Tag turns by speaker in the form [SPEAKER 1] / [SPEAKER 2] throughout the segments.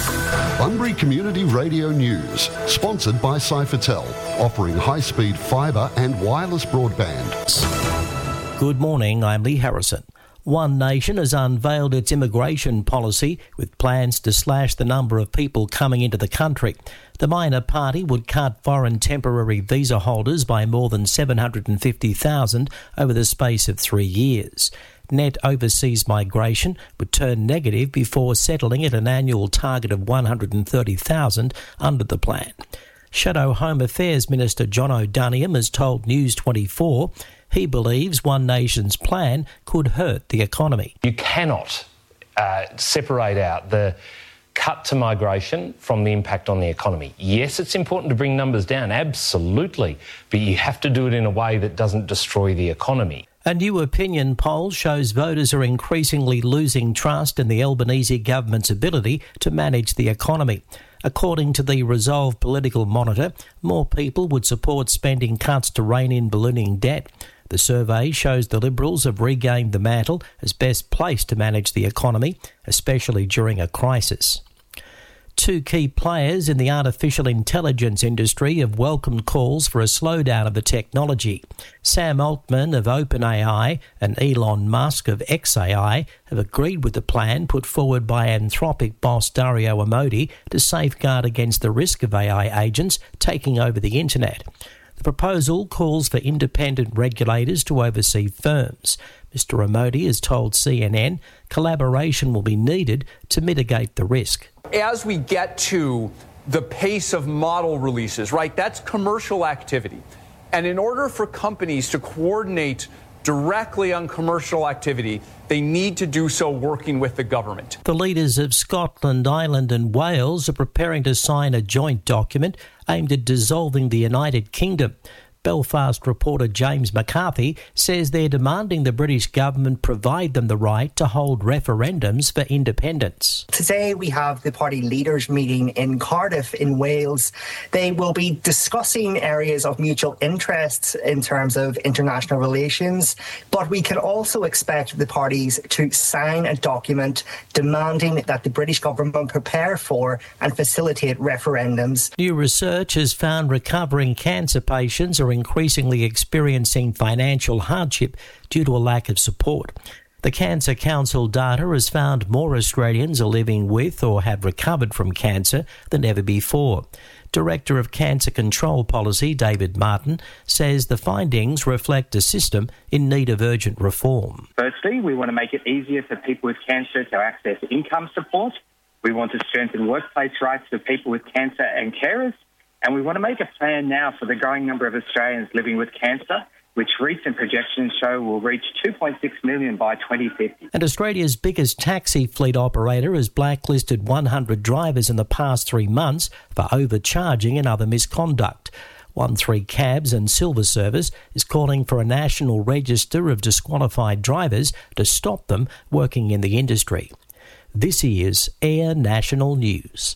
[SPEAKER 1] Bunbury Community Radio News, sponsored by Cyfertel, offering high-speed fibre and wireless broadband.
[SPEAKER 2] Good morning, I'm Lee Harrison. One Nation has unveiled its immigration policy with plans to slash the number of people coming into the country. The minor party would cut foreign temporary visa holders by more than 750,000 over the space of 3 years. Net overseas migration would turn negative before settling at an annual target of 130,000 under the plan. Shadow Home Affairs Minister John O'Doniam has told News 24 he believes One Nation's plan could hurt the economy.
[SPEAKER 3] You cannot separate out the cut to migration from the impact on the economy. Yes, it's important to bring numbers down, absolutely, but you have to do it in a way that doesn't destroy the economy.
[SPEAKER 2] A new opinion poll shows voters are increasingly losing trust in the Albanese government's ability to manage the economy. According to the Resolve Political Monitor, more people would support spending cuts to rein in ballooning debt. The survey shows the Liberals have regained the mantle as best placed to manage the economy, especially during a crisis. Two key players in the artificial intelligence industry have welcomed calls for a slowdown of the technology. Sam Altman of OpenAI and Elon Musk of xAI have agreed with the plan put forward by Anthropic boss Dario Amodei to safeguard against the risk of AI agents taking over the internet. The proposal calls for independent regulators to oversee firms. Mr. Amodei has told CNN collaboration will be needed to mitigate the risk.
[SPEAKER 4] As we get to the pace of model releases, right, that's commercial activity. And in order for companies to coordinate directly on commercial activity, they need to do so working with the government.
[SPEAKER 2] The leaders of Scotland, Ireland and Wales are preparing to sign a joint document aimed at dissolving the United Kingdom. Belfast reporter James McCarthy says they're demanding the British government provide them the right to hold referendums for independence.
[SPEAKER 5] Today we have the party leaders meeting in Cardiff in Wales. They will be discussing areas of mutual interest in terms of international relations, but we can also expect the parties to sign a document demanding that the British government prepare for and facilitate referendums.
[SPEAKER 2] New research has found recovering cancer patients are increasingly experiencing financial hardship due to a lack of support. The Cancer Council data has found more Australians are living with or have recovered from cancer than ever before. Director of Cancer Control Policy, David Martin, says the findings reflect a system in need of urgent reform.
[SPEAKER 6] Firstly, we want to make it easier for people with cancer to access income support. We want to strengthen workplace rights for people with cancer and carers. And we want to make a plan now for the growing number of Australians living with cancer, which recent projections show will reach 2.6 million by 2050.
[SPEAKER 2] And Australia's biggest taxi fleet operator has blacklisted 100 drivers in the past 3 months for overcharging and other misconduct. 13Cabs and Silver Service is calling for a national register of disqualified drivers to stop them working in the industry. This is Air National News.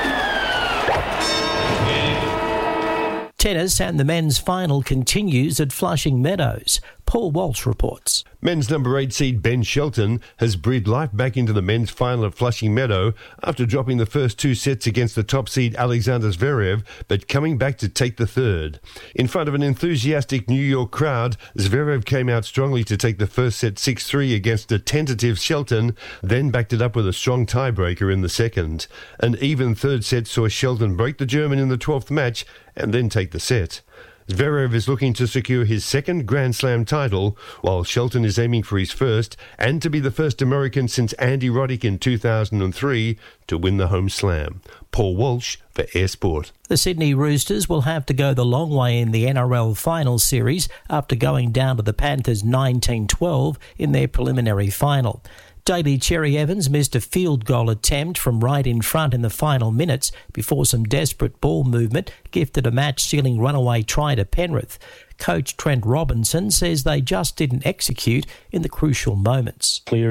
[SPEAKER 2] Tennis and the men's final continues at Flushing Meadows. Paul Walsh reports.
[SPEAKER 7] Men's number 8 seed Ben Shelton has breathed life back into the men's final at Flushing Meadow after dropping the first 2 sets against the top seed Alexander Zverev, but coming back to take the third. In front of an enthusiastic New York crowd, Zverev came out strongly to take the first set 6-3 against a tentative Shelton, then backed it up with a strong tiebreaker in the second. An even third set saw Shelton break the German in the 12th match and then take the set. Zverev is looking to secure his second Grand Slam title, while Shelton is aiming for his first, and to be the first American since Andy Roddick in 2003 to win the home slam. Paul Walsh for Air Sport.
[SPEAKER 2] The Sydney Roosters will have to go the long way in the NRL Finals Series after going down to the Panthers 19-12 in their preliminary final. Daly Cherry Evans missed a field goal attempt from right in front in the final minutes before some desperate ball movement gifted a match-sealing runaway try to Penrith. Coach Trent Robinson says they just didn't execute in the crucial moments.
[SPEAKER 8] Cleary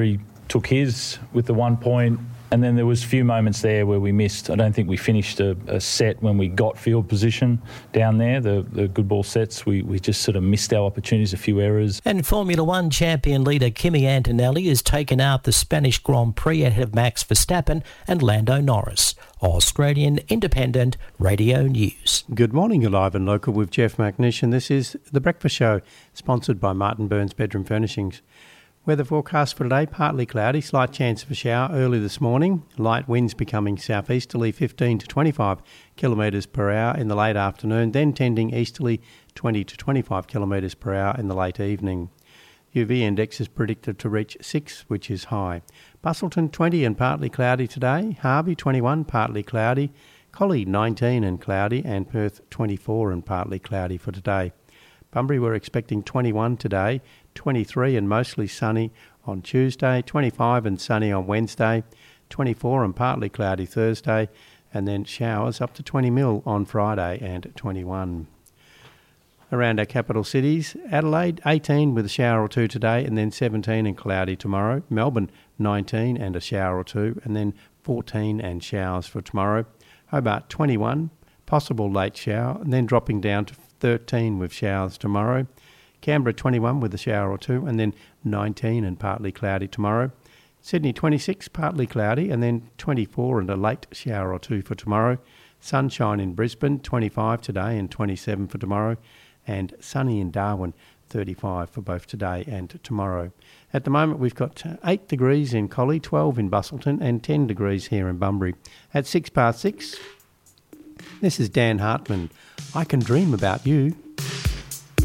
[SPEAKER 8] took his with the 1 point. And then there was a few moments there where we missed. I don't think we finished a set when we got field position down there, the good ball sets. We just sort of missed our opportunities, a few errors.
[SPEAKER 2] And Formula One champion leader Kimi Antonelli has taken out the Spanish Grand Prix ahead of Max Verstappen and Lando Norris. Australian Independent Radio News.
[SPEAKER 9] Good morning, you're live and local with Jeff McNish, and this is The Breakfast Show, sponsored by Martin Burns Bedroom Furnishings. Weather forecast for today, partly cloudy, slight chance of a shower early this morning. Light winds becoming southeasterly 15 to 25 kilometres per hour in the late afternoon, then tending easterly 20 to 25 kilometres per hour in the late evening. UV index is predicted to reach 6, which is high. Busselton 20 and partly cloudy today. Harvey 21, partly cloudy. Collie 19 and cloudy, and Perth 24 and partly cloudy for today. Bunbury, we're expecting 21 today, 23 and mostly sunny on Tuesday, 25 and sunny on Wednesday, 24 and partly cloudy Thursday, and then showers up to 20 mil on Friday and 21. Around our capital cities, Adelaide 18 with a shower or two today, and then 17 and cloudy tomorrow. Melbourne 19 and a shower or two, and then 14 and showers for tomorrow. Hobart 21, possible late shower, and then dropping down to 13 with showers tomorrow. Canberra 21 with a shower or two, and then 19 and partly cloudy tomorrow. Sydney 26, partly cloudy, and then 24 and a late shower or two for tomorrow. Sunshine in Brisbane 25 today and 27 for tomorrow. And sunny in Darwin 35 for both today and tomorrow. At the moment we've got 8 degrees in Collie, 12 in Busselton, and 10 degrees here in Bunbury. At 6 past 6, this is Dan Hartman. I Can Dream About You.